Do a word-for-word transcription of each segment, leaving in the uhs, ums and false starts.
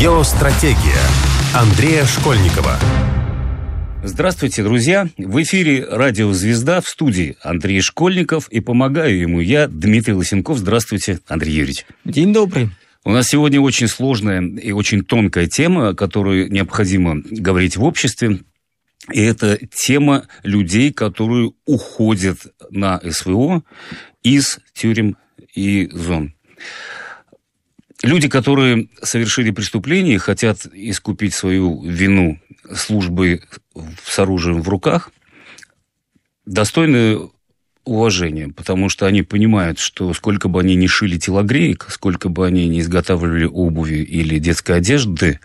Геостратегия Андрея Школьникова. Здравствуйте, друзья! В эфире радио «Звезда», в студии Андрей Школьников, и помогаю ему я, Дмитрий Лысенков. Здравствуйте, Андрей Юрьевич. День добрый. У нас сегодня очень сложная и очень тонкая тема, о которой необходимо говорить в обществе. И это тема людей, которые уходят на СВО из тюрем и зон. Люди, которые совершили преступление и хотят искупить свою вину службой с оружием в руках, достойны уважения, потому что они понимают, что сколько бы они ни шили телогреек, сколько бы они ни изготавливали обуви или детской одежды,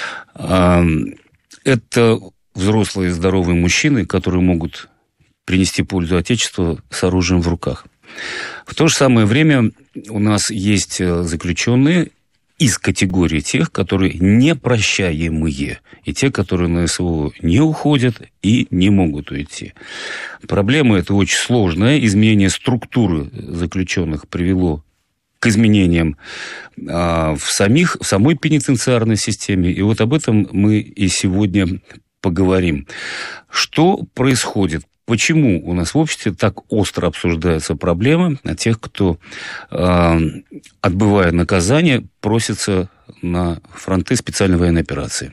это взрослые здоровые мужчины, которые могут принести пользу Отечеству с оружием в руках. В то же самое время у нас есть заключенные из категории тех, которые непрощаемые, и те, которые на СВО не уходят и не могут уйти. Проблема эта очень сложная. Изменение структуры заключенных привело к изменениям а, в, самих, в самой пенитенциарной системе. И вот об этом мы и сегодня поговорим. Что происходит? Почему у нас в обществе так остро обсуждается проблема тех, кто, э, отбывая наказание, просится на фронты специальной военной операции?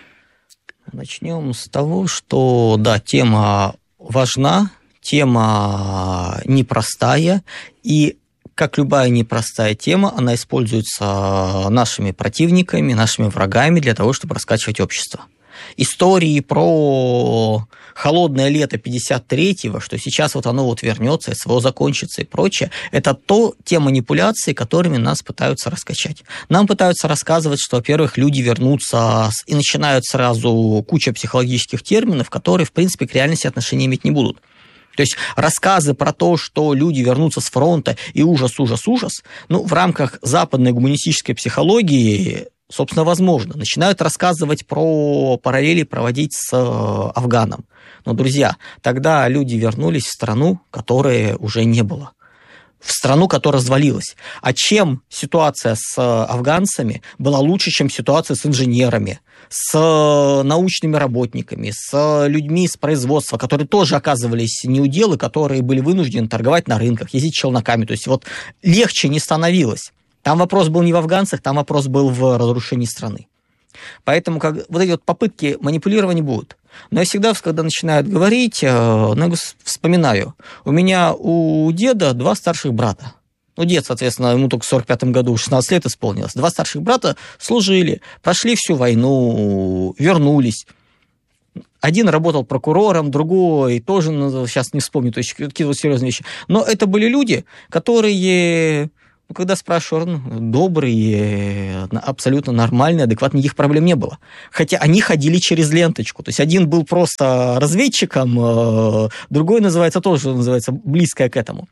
Начнем с того, что, да, тема важна, тема непростая, и, как любая непростая тема, она используется нашими противниками, нашими врагами для того, чтобы раскачивать общество. Истории про холодное лето пятьдесят третьего, что сейчас вот оно вот вернется, СВО закончится и прочее, это то, те манипуляции, которыми нас пытаются раскачать. Нам пытаются рассказывать, что, во-первых, люди вернутся, и начинают сразу куча психологических терминов, которые, в принципе, к реальности отношения иметь не будут. То есть рассказы про то, что люди вернутся с фронта и ужас, ужас, ужас, ну, в рамках западной гуманистической психологии, собственно, возможно. Начинают рассказывать про параллели, проводить с Афганом. Но, друзья, тогда люди вернулись в страну, которой уже не было. В страну, которая развалилась. А чем ситуация с афганцами была лучше, чем ситуация с инженерами, с научными работниками, с людьми с производства, которые тоже оказывались неуделы, которые были вынуждены торговать на рынках, ездить челноками. То есть вот легче не становилось. Там вопрос был не в афганцах, там вопрос был в разрушении страны. Поэтому как, вот эти вот попытки манипулирования будут. Но я всегда, когда начинают говорить, я вспоминаю, у меня у деда два старших брата. Ну, дед, соответственно, ему только в сорок пятом году шестнадцать лет исполнилось. Два старших брата служили, прошли всю войну, вернулись. Один работал прокурором, другой тоже, ну, сейчас не вспомню, то есть какие-то вот серьезные вещи. Но это были люди, которые... Ну, когда спрашиваю, ну, добрые, абсолютно нормальные, адекватные, никаких проблем не было. Хотя они ходили через ленточку. То есть один был просто разведчиком, другой называется тоже, называется, близкое к этому.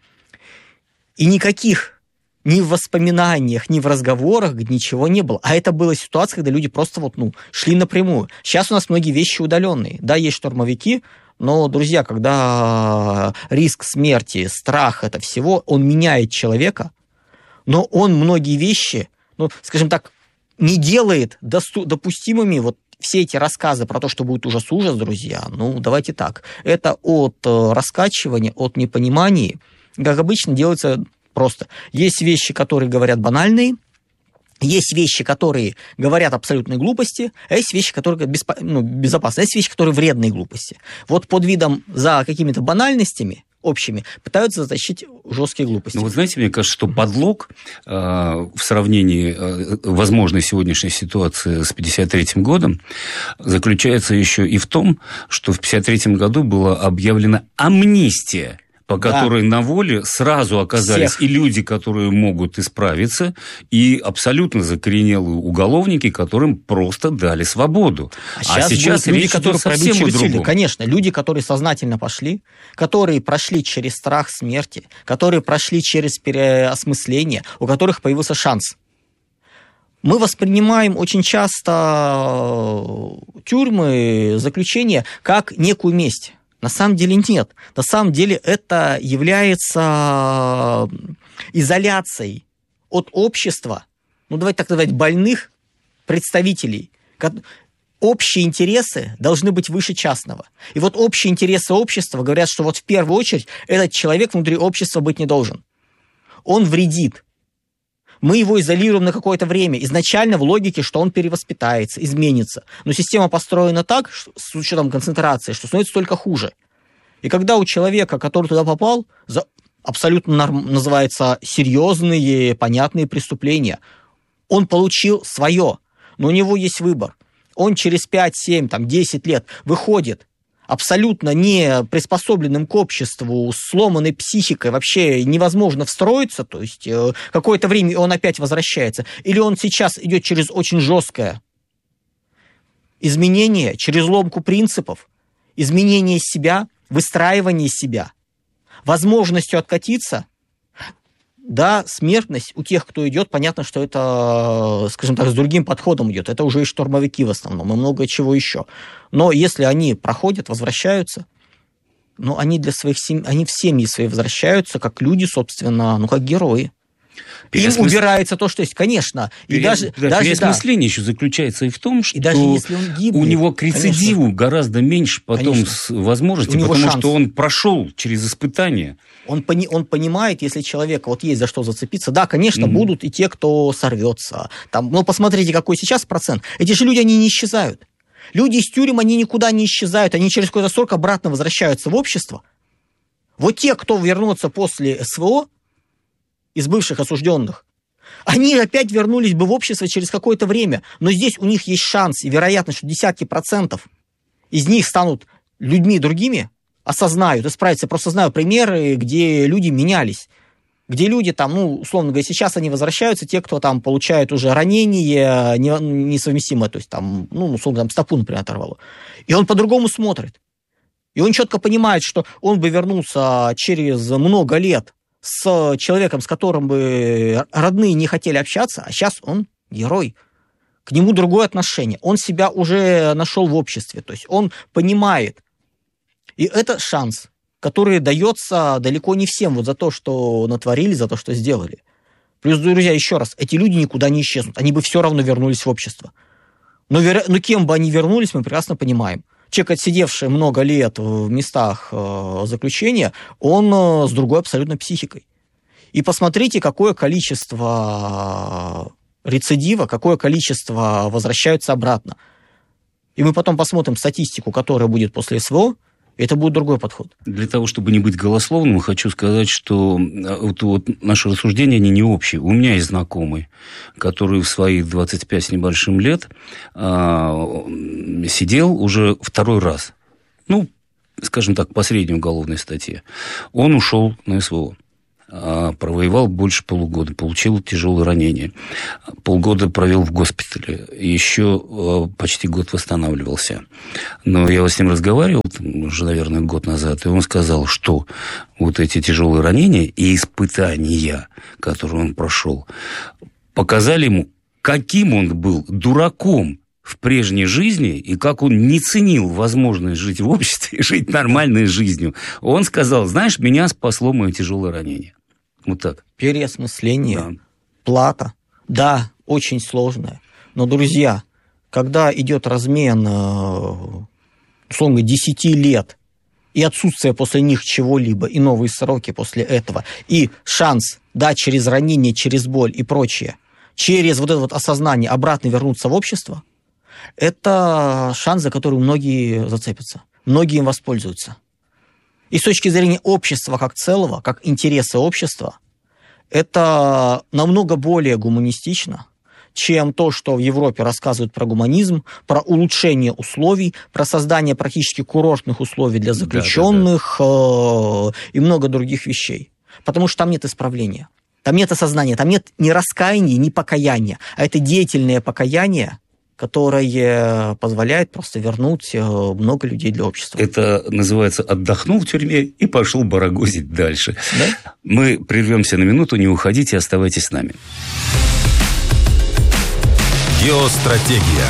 И никаких ни в воспоминаниях, ни в разговорах ничего не было. А это была ситуация, когда люди просто вот, ну, шли напрямую. Сейчас у нас многие вещи удаленные. Да, есть штурмовики, но, друзья, когда риск смерти, страх это всего, он меняет человека, но он многие вещи, ну, скажем так, не делает досту- допустимыми вот все эти рассказы про то, что будет ужас-ужас, друзья. Ну, давайте так. Это от э, раскачивания, от непонимания, как обычно, делается просто. Есть вещи, которые говорят банальные, есть вещи, которые говорят абсолютные глупости, а есть вещи, которые беспо- ну, безопасны, а есть вещи, которые вредные глупости. Вот под видом за какими-то банальностями общими пытаются затащить жесткие глупости. Ну, вот знаете, мне кажется, что подлог э, в сравнении э, возможной сегодняшней ситуации с пятьдесят третьим годом заключается еще и в том, что в пятьдесят третьем году была объявлена амнистия, по которой да. на воле сразу оказались Всех. И люди, которые могут исправиться, и абсолютно закоренелые уголовники, которым просто дали свободу. А, а сейчас, сейчас люди, которые пробили через силу. Конечно, люди, которые сознательно пошли, которые прошли через страх смерти, которые прошли через переосмысление, у которых появился шанс. Мы воспринимаем очень часто тюрьмы, заключения как некую месть. На самом деле нет. На самом деле это является изоляцией от общества, ну давайте так называть, больных представителей. Общие интересы должны быть выше частного. И вот общие интересы общества говорят, что вот в первую очередь этот человек внутри общества быть не должен. Он вредит. Мы его изолируем на какое-то время. Изначально в логике, что он перевоспитается, изменится. Но система построена так, с учетом концентрации, что становится только хуже. И когда у человека, который туда попал, за абсолютно норм... называется серьезные, понятные преступления, он получил свое, но у него есть выбор. Он через пять, семь, там, десять лет выходит абсолютно не приспособленным к обществу, с сломанной психикой, вообще невозможно встроиться, то есть э, какое-то время он опять возвращается. Или он сейчас идет через очень жесткое изменение, через ломку принципов, изменение себя, выстраивание себя, возможностью откатиться. Да, смертность у тех, кто идет, понятно, что это, скажем так, с другим подходом идет. Это уже и штурмовики в основном, и много чего еще. Но если они проходят, возвращаются, ну, они для своих семей, они в семьи свои возвращаются, как люди, собственно, ну, как герои. Переосмыс... Им убирается то, что есть, конечно. Пере... И даже, да, даже, переосмысление да. еще заключается и в том, что и даже если он гибнет, у него к рецидиву конечно. гораздо меньше потом с возможностей, потому шанс. Что он прошел через испытания. Он, пони, он понимает, если человек вот есть за что зацепиться, да, конечно, mm-hmm. будут и те, кто сорвется. Там, но посмотрите, какой сейчас процент. Эти же люди, они не исчезают. Люди из тюрем, они никуда не исчезают. Они через какой-то срок обратно возвращаются в общество. Вот те, кто вернутся после СВО, из бывших осужденных, они опять вернулись бы в общество через какое-то время. Но здесь у них есть шанс и вероятность, что десятки процентов из них станут людьми другими, осознают, исправятся. Я просто знаю примеры, где люди менялись. Где люди там, ну, условно говоря, сейчас они возвращаются, те, кто там получают уже ранение несовместимое, то есть там, ну, условно, там стопу, например, оторвало. И он по-другому смотрит. И он четко понимает, что он бы вернулся через много лет с человеком, с которым бы родные не хотели общаться, а сейчас он герой. К нему другое отношение. Он себя уже нашел в обществе, то есть он понимает. И это шанс, который дается далеко не всем вот за то, что натворили, за то, что сделали. Плюс, друзья, еще раз, эти люди никуда не исчезнут, они бы все равно вернулись в общество. Но, веро... Но кем бы они вернулись, мы прекрасно понимаем. Человек, отсидевший много лет в местах э, заключения, он э, с другой абсолютно психикой. И посмотрите, какое количество рецидива, какое количество возвращаются обратно. И мы потом посмотрим статистику, которая будет после СВО, и это будет другой подход. Для того, чтобы не быть голословным, хочу сказать, что вот, вот наши рассуждения, они не общие. У меня есть знакомый, который в свои двадцать пять с небольшим лет а, сидел уже второй раз. Ну, скажем так, по средней уголовной статье. Он ушел на СВО. Провоевал больше полугода, получил тяжелые ранения. Полгода провел в госпитале, еще почти год восстанавливался. Но я с ним разговаривал, уже, наверное, год назад, и он сказал, что вот эти тяжелые ранения и испытания, которые он прошел, показали ему, каким он был дураком в прежней жизни, и как он не ценил возможность жить в обществе и жить нормальной жизнью. Он сказал, знаешь, меня спасло мое тяжелое ранение. Вот так. Переосмысление, да. Плата. Да, очень сложная. Но, друзья, когда идет размен, условно, десяти лет, и отсутствие после них чего-либо, и новые сроки после этого, и шанс, да, через ранение, через боль и прочее, через вот это вот осознание обратно вернуться в общество, это шанс, за который многие зацепятся, многие им воспользуются. И с точки зрения общества как целого, как интереса общества, это намного более гуманистично, чем то, что в Европе рассказывают про гуманизм, про улучшение условий, про создание практически курортных условий для заключенных, да, да, да. и много других вещей. Потому что там нет исправления, там нет осознания, там нет ни раскаяния, ни покаяния, а это деятельное покаяние, которое позволяет просто вернуть много людей для общества. Это называется «отдохнул в тюрьме и пошел барагозить дальше». Да? Мы прервемся на минуту, не уходите, оставайтесь с нами. Геостратегия.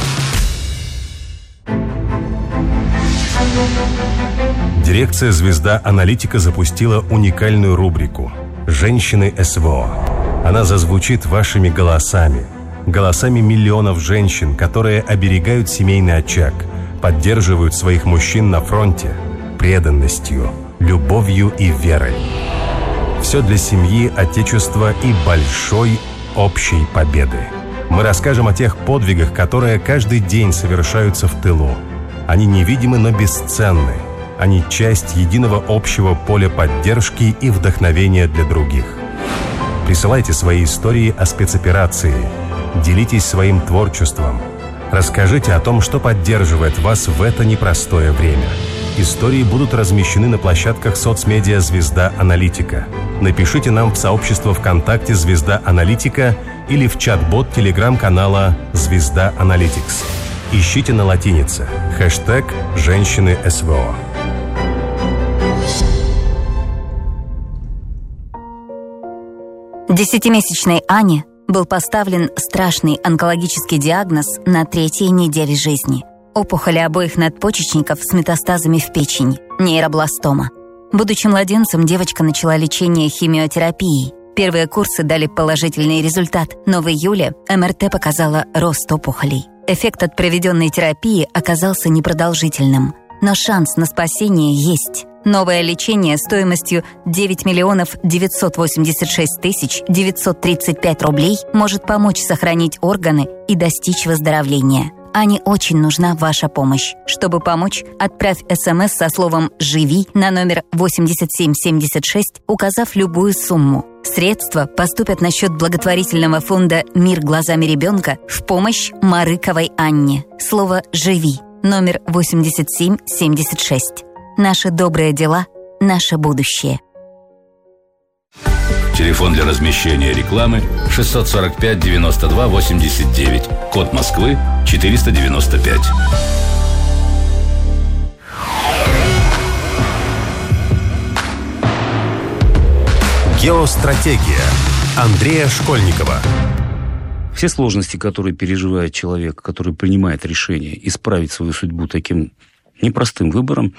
Дирекция «Звезда Аналитика» запустила уникальную рубрику «Женщины СВО». Она зазвучит вашими голосами. голосами миллионов женщин, которые оберегают семейный очаг, поддерживают своих мужчин на фронте преданностью, любовью и верой. Все для семьи, отечества и большой общей победы. Мы расскажем о тех подвигах, которые каждый день совершаются в тылу. Они невидимы, но бесценны. Они часть единого общего поля поддержки и вдохновения для других. Присылайте свои истории о спецоперации. Делитесь своим творчеством. Расскажите о том, что поддерживает вас в это непростое время. Истории будут размещены на площадках соцмедиа «Звезда Аналитика». Напишите нам в сообщество ВКонтакте «Звезда Аналитика» или в чат-бот телеграм-канала «Звезда Аналитикс». Ищите на латинице хэштег «Женщины СВО». Десятимесячной Ане был поставлен страшный онкологический диагноз на третьей неделе жизни. Опухоли обоих надпочечников с метастазами в печень, нейробластома. Будучи младенцем, девочка начала лечение химиотерапией. Первые курсы дали положительный результат, но в июле эм эр тэ показала рост опухолей. Эффект от проведенной терапии оказался непродолжительным. Но шанс на спасение есть. Новое лечение стоимостью девять миллионов девятьсот восемьдесят шесть тысяч девятьсот тридцать пять рублей может помочь сохранить органы и достичь выздоровления. Ане очень нужна ваша помощь. Чтобы помочь, отправь СМС со словом «Живи» на номер восемьдесят семь семьдесят шесть, указав любую сумму. Средства поступят на счет благотворительного фонда «Мир глазами ребенка» в помощь Марыковой Анне. Слово «Живи» номер восемьдесят семь семьдесят шесть. Наши добрые дела – наше будущее. Телефон для размещения рекламы шестьсот сорок пять девяносто два восемьдесят девять. Код Москвы четыреста девяносто пять. Геостратегия Андрея Школьникова. Все сложности, которые переживает человек, который принимает решение исправить свою судьбу таким непростым выбором,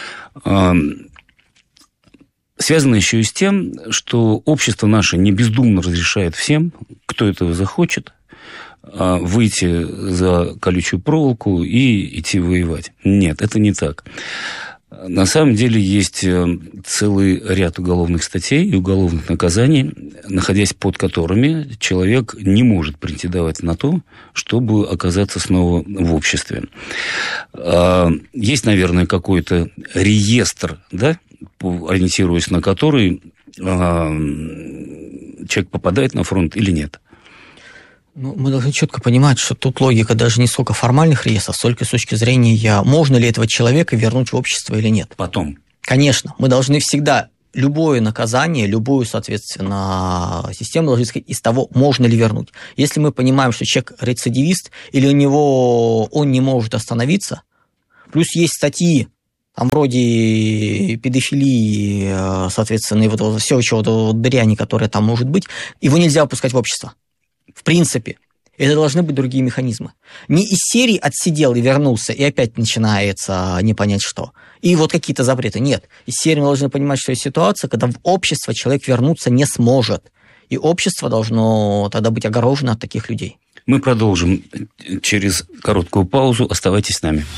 связано еще и с тем, что общество наше не бездумно разрешает всем, кто этого захочет, выйти за колючую проволоку и идти воевать. Нет, это не так. На самом деле есть целый ряд уголовных статей и уголовных наказаний, находясь под которыми человек не может претендовать на то, чтобы оказаться снова в обществе. Есть, наверное, какой-то реестр, да, ориентируясь на который человек попадает на фронт или нет. Ну, мы должны четко понимать, что тут логика даже не сколько формальных реестров, сколько с точки зрения, можно ли этого человека вернуть в общество или нет. Потом. Конечно, мы должны всегда любое наказание, любую, соответственно, систему должны исходить из того, можно ли вернуть. Если мы понимаем, что человек рецидивист, или у него он не может остановиться, плюс есть статьи, там вроде педофилии, соответственно, и вот, вот все, чего вот, дряни, которая там может быть, его нельзя выпускать в общество. В принципе, это должны быть другие механизмы. Не из серии отсидел и вернулся, и опять начинается не понять что. И вот какие-то запреты. Нет. Из серии мы должны понимать, что есть ситуация, когда в общество человек вернуться не сможет. И общество должно тогда быть огорожено от таких людей. Мы продолжим через короткую паузу. Оставайтесь с нами.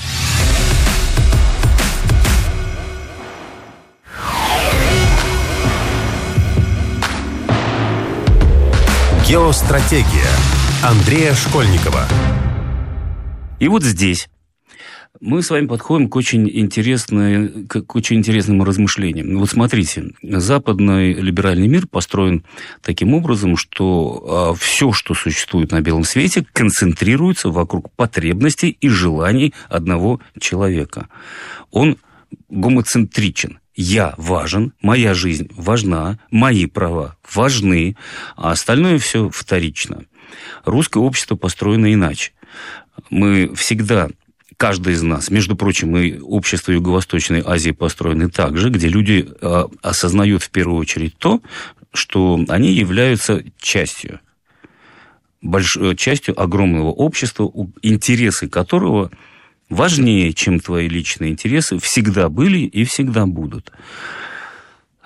Геостратегия Андрея Школьникова. И вот здесь мы с вами подходим к очень, интересной, к очень интересным размышлениям. Вот смотрите, западный либеральный мир построен таким образом, что все, что существует на белом свете, концентрируется вокруг потребностей и желаний одного человека. Он гомоцентричен. Я важен, моя жизнь важна, мои права важны, а остальное все вторично. Русское общество построено иначе. Мы всегда, каждый из нас, между прочим, и общество Юго-Восточной Азии построены так же, где люди осознают в первую очередь то, что они являются частью, большой, частью огромного общества, интересы которого важнее, чем твои личные интересы, всегда были и всегда будут.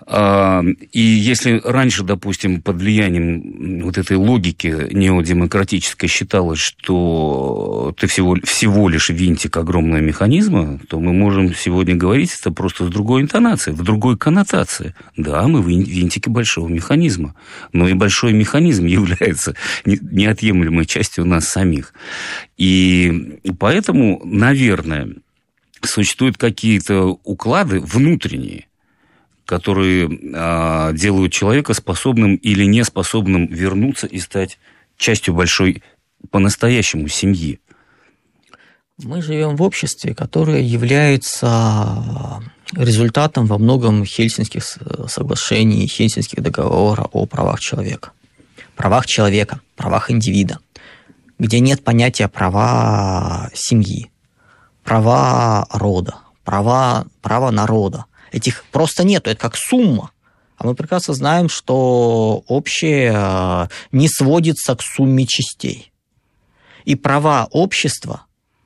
И если раньше, допустим, под влиянием вот этой логики неодемократической считалось, что ты всего, всего лишь винтик огромного механизма, то мы можем сегодня говорить это просто с другой интонацией, в другой коннотации. Да, мы винтики большого механизма, но и большой механизм является неотъемлемой частью нас самих. И поэтому, наверное, существуют какие-то уклады внутренние, которые а, делают человека способным или неспособным вернуться и стать частью большой по-настоящему семьи. Мы живем в обществе, которое является результатом во многом Хельсинских соглашений, Хельсинских договоров о правах человека. Правах человека, правах индивида, где нет понятия права семьи, права рода, права, права народа. Этих просто нету, это как сумма. А мы прекрасно знаем, что общее не сводится к сумме частей. И права общества,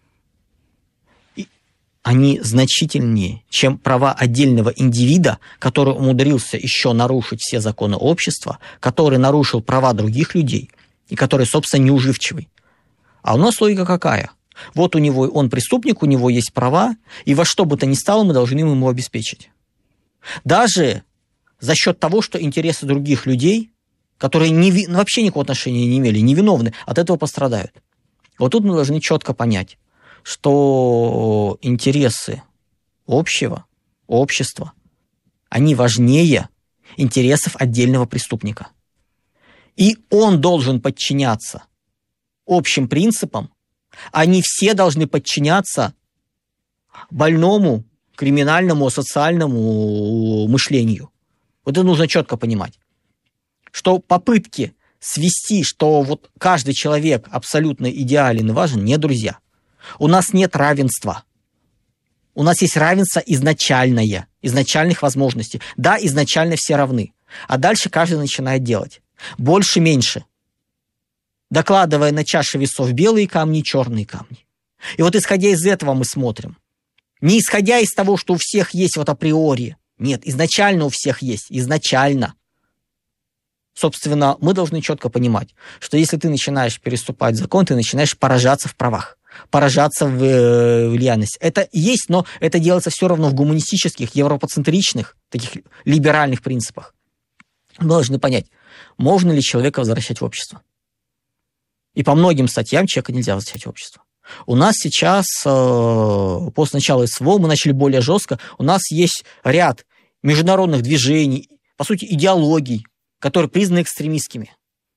они значительнее, чем права отдельного индивида, который умудрился еще нарушить все законы общества, который нарушил права других людей и который, собственно, неуживчивый. А у нас логика какая? Вот у него, он преступник, у него есть права, и во что бы то ни стало мы должны ему обеспечить. Даже за счет того, что интересы других людей, которые не, вообще никакого отношения не имели, невиновны, от этого пострадают. Вот тут мы должны четко понять, что интересы общего, общества, они важнее интересов отдельного преступника. И он должен подчиняться общим принципам, а не все должны подчиняться больному, криминальному, социальному мышлению. Вот это нужно четко понимать. Что попытки свести, что вот каждый человек абсолютно идеален и важен, не друзья. У нас нет равенства. У нас есть равенство изначальное, изначальных возможностей. Да, изначально все равны. А дальше каждый начинает делать. Больше-меньше. Докладывая на чаше весов белые камни и черные камни. И вот исходя из этого мы смотрим. Не исходя из того, что у всех есть вот априори. Нет, изначально у всех есть. Изначально. Собственно, мы должны четко понимать, что если ты начинаешь переступать закон, ты начинаешь поражаться в правах, поражаться в влиянности. Это есть, но это делается все равно в гуманистических, европоцентричных, таких либеральных принципах. Мы должны понять, можно ли человека возвращать в общество. И по многим статьям человека нельзя возвращать в общество. У нас сейчас, после начала СВО, мы начали более жестко, у нас есть ряд международных движений, по сути, идеологий, которые признаны экстремистскими.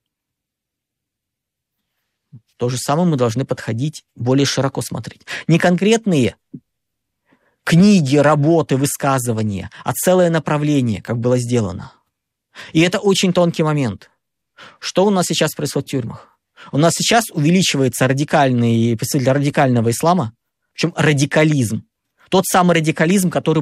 То же самое мы должны подходить, более широко смотреть. Не конкретные книги, работы, высказывания, а целое направление, как было сделано. И это очень тонкий момент. Что у нас сейчас происходит в тюрьмах? У нас сейчас увеличивается радикальный представитель радикального ислама, причем радикализм. Тот самый радикализм, который